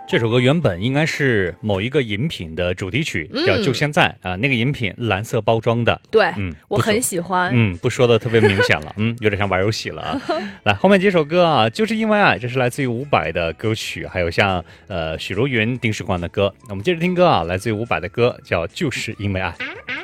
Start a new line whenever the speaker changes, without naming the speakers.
这首歌原本应该是某一个饮品的主题曲，叫《就现在》啊，那个饮品蓝色包装的。
对，我很喜欢。
不说的特别明显了，有点像玩游戏了啊。来，后面几首歌啊，就是因为爱，这是来自于伍佰的歌曲，还有像许茹芸、丁世光的歌。我们接着听歌啊，来自于伍佰的歌，叫《就是因为爱》。